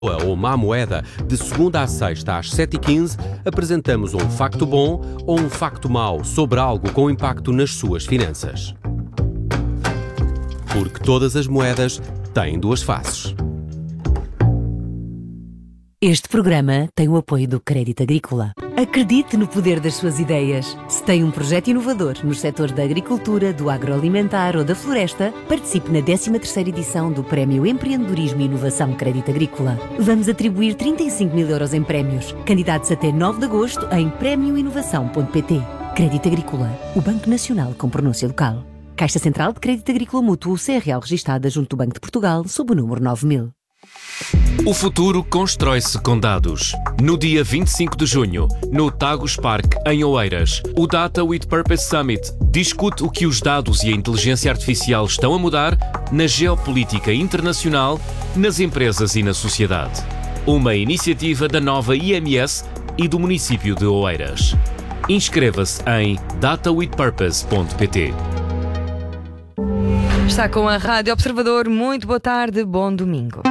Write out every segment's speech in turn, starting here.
ou Má Moeda, de segunda a sexta às 7h15, apresentamos um facto bom ou um facto mau sobre algo com impacto nas suas finanças. Porque todas as moedas têm duas faces. Este programa tem o apoio do Crédito Agrícola. Acredite no poder das suas ideias. Se tem um projeto inovador nos setores da agricultura, do agroalimentar ou da floresta, participe na 13ª edição do Prémio Empreendedorismo e Inovação Crédito Agrícola. Vamos atribuir 35 mil euros em prémios. Candidatos até 9 de agosto em premioinovação.pt. Crédito Agrícola, o Banco Nacional com pronúncia local. Caixa Central de Crédito Agrícola Mútuo CRL registada junto do Banco de Portugal sob o número 9000. O futuro constrói-se com dados. No dia 25 de junho, no Tagus Park, em Oeiras, o Data with Purpose Summit discute o que os dados e a inteligência artificial estão a mudar na geopolítica internacional, nas empresas e na sociedade. Uma iniciativa da nova IMS e do município de Oeiras. Inscreva-se em datawithpurpose.pt. Está com a Rádio Observador. Muito boa tarde, bom domingo.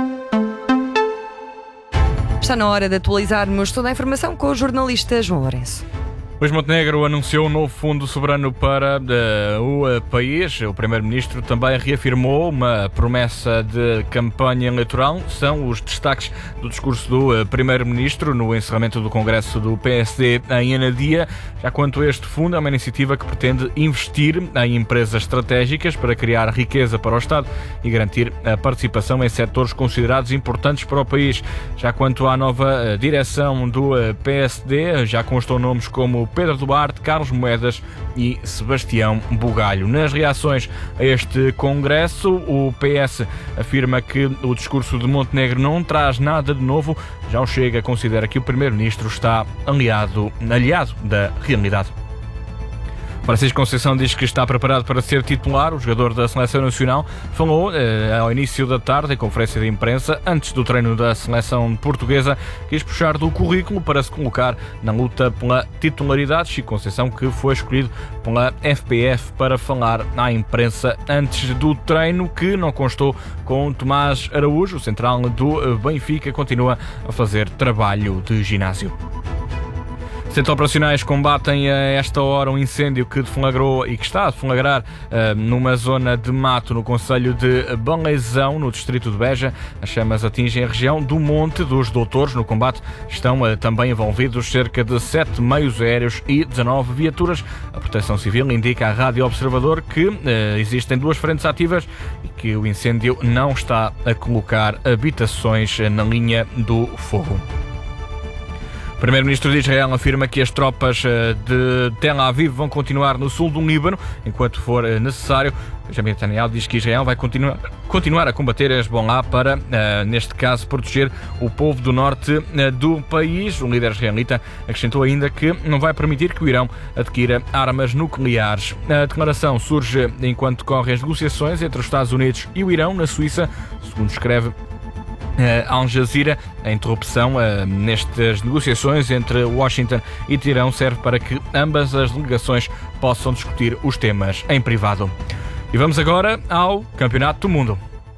Está na hora de atualizarmos toda a informação com o jornalista João Lourenço. Luís Montenegro anunciou um novo fundo soberano para o país. O Primeiro-Ministro também reafirmou uma promessa de campanha eleitoral. São os destaques do discurso do Primeiro-Ministro no encerramento do Congresso do PSD em Anadia. Já quanto a este fundo, é uma iniciativa que pretende investir em empresas estratégicas para criar riqueza para o Estado e garantir a participação em setores considerados importantes para o país. Já quanto à nova direção do PSD, já constam nomes como Pedro Duarte, Carlos Moedas e Sebastião Bugalho. Nas reações a este congresso, o PS afirma que o discurso de Montenegro não traz nada de novo. Já o Chega considera que o Primeiro-Ministro está aliado da realidade. Francisco Conceição diz que está preparado para ser titular. O jogador da Seleção Nacional falou ao início da tarde, em conferência de imprensa, antes do treino da Seleção Portuguesa, quis puxar do currículo para se colocar na luta pela titularidade. Chico Conceição, que foi escolhido pela FPF para falar à imprensa antes do treino, que não constou com Tomás Araújo. O central do Benfica continua a fazer trabalho de ginásio. Centros operacionais combatem a esta hora um incêndio que deflagrou e que está a deflagrar numa zona de mato no concelho de Baleizão, no distrito de Beja. As chamas atingem a região do Monte dos Doutores. No combate estão também envolvidos cerca de 7 meios aéreos e 19 viaturas. A Proteção Civil indica à Rádio Observador que existem 2 frentes ativas e que o incêndio não está a colocar habitações na linha do fogo. O Primeiro-Ministro de Israel afirma que as tropas de Tel Aviv vão continuar no sul do Líbano enquanto for necessário. Benjamin Netanyahu diz que Israel vai continuar a combater a Hezbollah para, neste caso, proteger o povo do norte do país. O líder israelita acrescentou ainda que não vai permitir que o Irão adquira armas nucleares. A declaração surge enquanto correm as negociações entre os Estados Unidos e o Irão na Suíça, segundo escreve Al Jazeera. A interrupção nestas negociações entre Washington e Teherão serve para que ambas as delegações possam discutir os temas em privado. E vamos agora ao Campeonato do Mundo.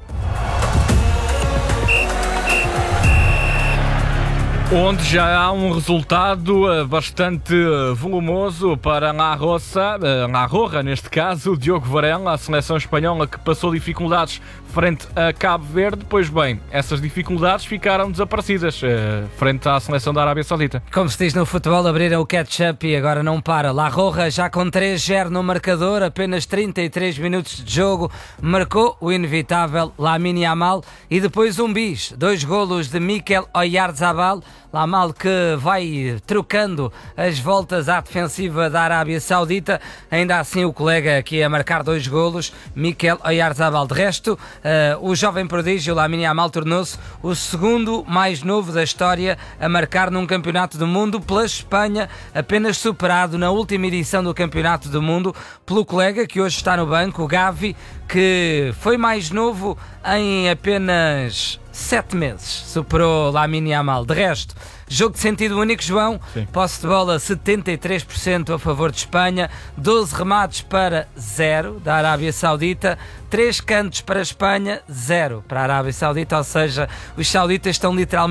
Onde já há um resultado bastante volumoso para La Roja, neste caso, Diogo Varela, a seleção espanhola que passou dificuldades frente a Cabo Verde. Pois bem, essas dificuldades ficaram desaparecidas frente à seleção da Arábia Saudita. Como se diz no futebol, abriram o catch-up e agora não para. La Roja já com 3-0 no marcador, apenas 33 minutos de jogo, marcou o inevitável Lamine Yamal e depois um bis, 2 golos de Mikel Oyarzabal. Yamal que vai trocando as voltas à defensiva da Arábia Saudita. Ainda assim o colega aqui a marcar 2 golos, Mikel Oyarzabal. De resto, o jovem prodígio Lamine Yamal tornou-se o segundo mais novo da história a marcar num campeonato do mundo pela Espanha, apenas superado na última edição do campeonato do mundo pelo colega que hoje está no banco, o Gavi, que foi mais novo em apenas 7 meses. Superou Lamine Yamal. De resto, jogo de sentido único, João. Sim. Posse de bola 73% a favor de Espanha, 12 remates para 0 da Arábia Saudita, 3 cantos para a Espanha, 0 para a Arábia Saudita, ou seja, os sauditas estão literalmente